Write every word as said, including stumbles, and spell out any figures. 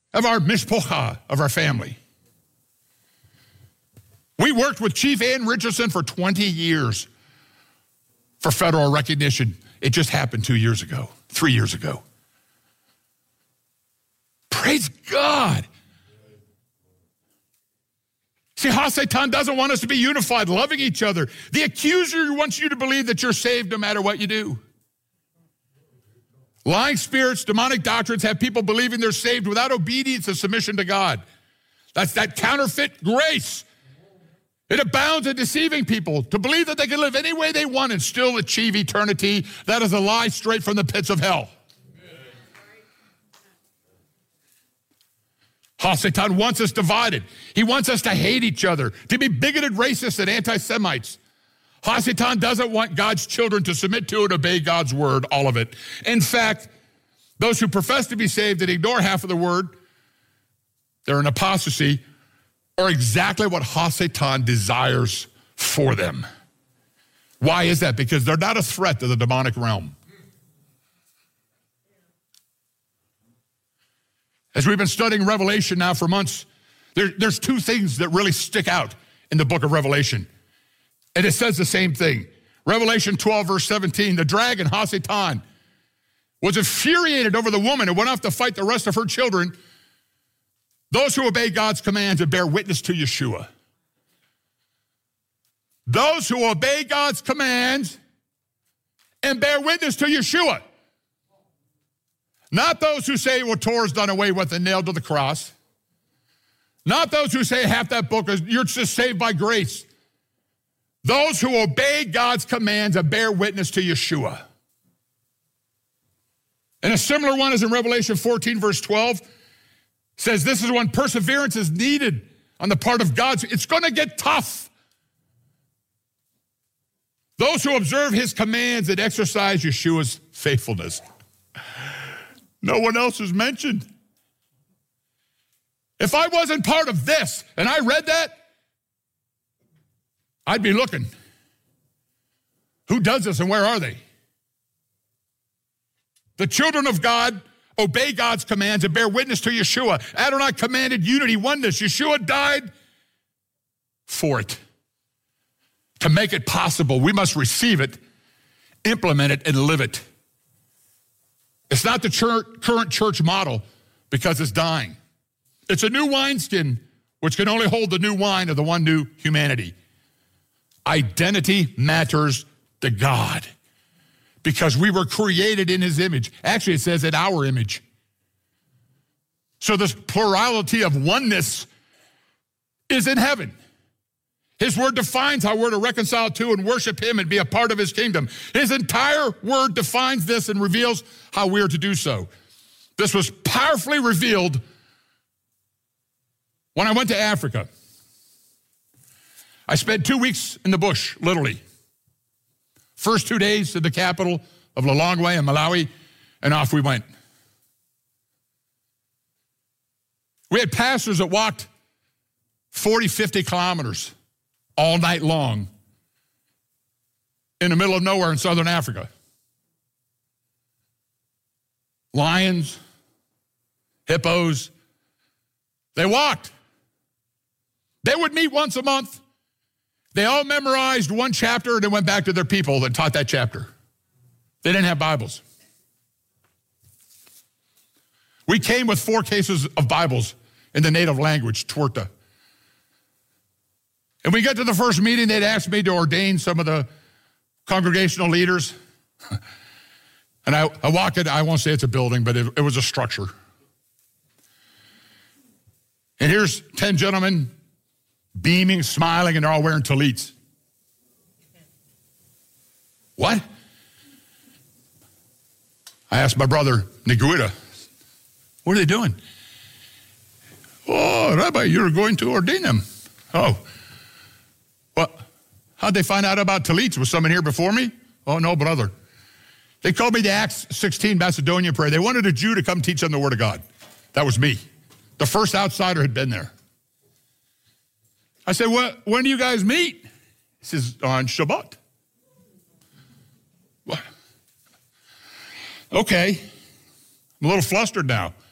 of our mishpocha, of our family. We worked with Chief Ann Richardson for twenty years for federal recognition. It just happened two years ago, three years ago. Praise God. See, HaSatan doesn't want us to be unified, loving each other. The accuser wants you to believe that you're saved no matter what you do. Lying spirits, demonic doctrines have people believing they're saved without obedience and submission to God. That's that counterfeit grace. It abounds in deceiving people to believe that they can live any way they want and still achieve eternity. That is a lie straight from the pits of hell. HaSatan wants us divided. He wants us to hate each other, to be bigoted, racist, and anti-Semites. HaSatan doesn't want God's children to submit to and obey God's word, all of it. In fact, those who profess to be saved and ignore half of the word, they're in apostasy, are exactly what HaSatan desires for them. Why is that? Because they're not a threat to the demonic realm. As we've been studying Revelation now for months, there, there's two things that really stick out in the book of Revelation. And it says the same thing. Revelation twelve, verse seventeen, the dragon, HaSatan, was infuriated over the woman and went off to fight the rest of her children, those who obey God's commands and bear witness to Yeshua. Those who obey God's commands and bear witness to Yeshua. Not those who say, well, Torah's done away with and nailed to the cross. Not those who say half that book is, you're just saved by grace. Those who obey God's commands and bear witness to Yeshua. And a similar one is in Revelation fourteen, verse twelve, says this is when perseverance is needed on the part of God. It's going to get tough. Those who observe his commands and exercise Yeshua's faithfulness. No one else is mentioned. If I wasn't part of this and I read that, I'd be looking. Who does this and where are they? The children of God obey God's commands and bear witness to Yeshua. Adonai commanded unity, oneness. Yeshua died for it. To make it possible, we must receive it, implement it, and live it. It's not the church, current church model because it's dying. It's a new wineskin which can only hold the new wine of the one new humanity. Identity matters to God because we were created in his image. Actually, it says in our image. So this plurality of oneness is in heaven. His word defines how we're to reconcile to and worship him and be a part of his kingdom. His entire word defines this and reveals how we are to do so. This was powerfully revealed when I went to Africa. I spent two weeks in the bush, literally. First two days to the capital of Lilongwe in Malawi, and off we went. We had pastors that walked forty, fifty kilometers all night long in the middle of nowhere in southern Africa. Lions, hippos, they walked. They would meet once a month. They all memorized one chapter and then went back to their people that taught that chapter. They didn't have Bibles. We came with four cases of Bibles in the native language, Twerta. And we got to the first meeting, they'd asked me to ordain some of the congregational leaders. And I, I walk in, I won't say it's a building, but it, it was a structure. And here's ten gentlemen beaming, smiling, and they're all wearing tallits. What? I asked my brother, Niguita, what are they doing? Oh, Rabbi, you're going to ordain them. Oh. Well, how'd they find out about tallits? Was someone here before me? Oh, no, brother. They called me the Acts sixteen Macedonian prayer. They wanted a Jew to come teach them the word of God. That was me. The first outsider had been there. I said, well, when do you guys meet? He says, on Shabbat. What? Okay. I'm a little flustered now.